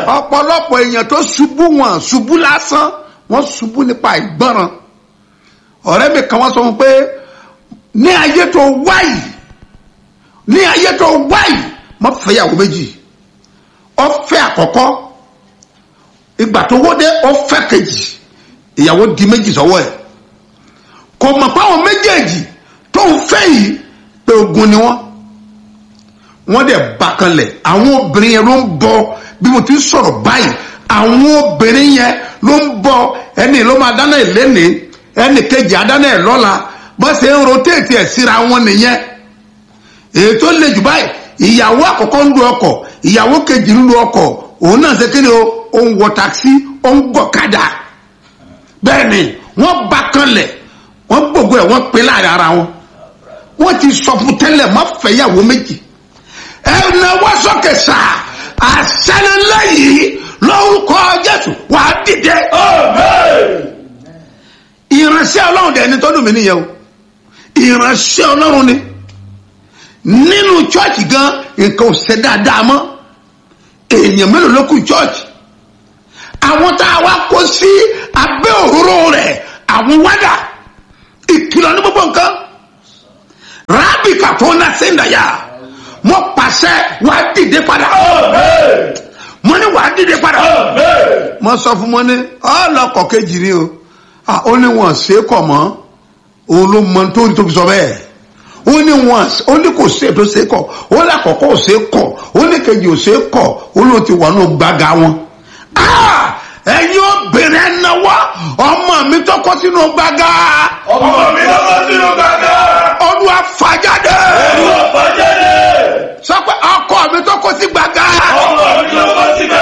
ọ̀pọ̀lọpọ̀ èèyàn tó ṣubú wọn ṣubú lásán, wọ́n ṣubú nípa ìgbọràn. ọ̀rẹ́ mi kan wọ́n sọ fún pé ní ayé tó wáyì má fẹ́ ìyàwó méjì. ó fẹ́ àkọ́kọ́, ìgbà tó wó dé ó fẹ́ kejì, ìyàwó di méjì sọ́wọ́ ẹ̀. kò mọ̀ pé àwọn méjèèjì tó ń fẹ́ yìí pé ogun ni wọ́n dẹ̀ bá kanlẹ̀. àwọn obìnrin yẹn ló ń bọ, bí mo ti sọ̀rọ̀ báyìí, àwọn obìnrin yẹn ló ń bọ. ẹni ló máa dáná ìlénìí, ẹni kejì adáná ẹ̀ lọ́la, bó ṣe ń rotéètì ẹ̀ síra wọn nìyẹn. èyí tó le jù báyìí, ìyàwó àkọ́kọ́ ń lu ọkọ̀, ìyàwó kejì ń lu ọkọ̀, òun náà ṣe kí ni ó ń wọ takisí, ó ń gọ̀kadà. bẹ́ẹ̀ ni wọ́n bá kanlẹ̀, wọ́n gbogbo ẹ̀ wọ́n pín láàrin ara wọn. wọ́n ti sọ fún tẹ́lẹ̀ má fẹ́ ìyàwó méjì. ẹ̀nà wá sókè sá àṣẹlélẹ́ yìí lórúkọ Jésù wà á dìde. ìránṣẹ́ Ọlọ́run dẹ̀ ni tó dùn mí nìyẹn o. ìránṣẹ́ Ọlọ́run ni nínú chọ́ọ̀chì gan nǹkan ò ṣe dáadáa mọ́. èèyàn mélòó ló kù chọ́ọ̀chì? àwọn tá a wá kó sí abẹ́ òróró rẹ̀, àwọn wádà ìkìlọ̀ ní gbogbo nǹkan. rábì kàfọ́nà sẹ́ńdàyà, mo pàṣẹ wà á dìde padà. mo ní wà á dìde padà. mo sọ fún mo ní ọlọ́kọ̀ kejì ni o. ó ní wọn ṣe é kọ̀ mọ́, òun ló mọ tó fi sọ bẹ́ẹ̀. ó ní kò ṣe tó ṣe kọ̀, ó lákọ̀ọ́kọ́ ò ṣe kọ̀, ó ní kejì ò ṣe kọ̀, ó ló ti wà ní gbàgà wọn. ẹ̀yin obìnrin ẹ̀ náwó, ọmọ mi tó kọ́ sínú gbàgà. Olúwa fà jáde. sọ pé ọkọ mi tó kọ́ sí gbàgà.